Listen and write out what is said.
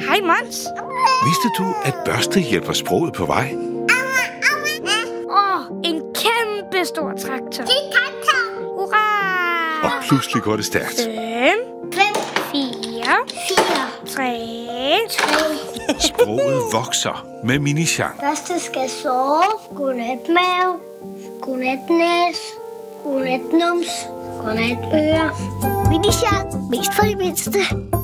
Hej, Mons. Vidste du, at børste hjælper sproget på vej? En kæmpe stor traktor. Det er traktor. Hurra! Og pludselig går det stærkt. 5, 4, 3. Sproget vokser med Mini-Jean. Første skal sove. Godnat mave. Godnat næs. Godnat nums. Godnat øre. Mini-Jean. Mest for de mindste.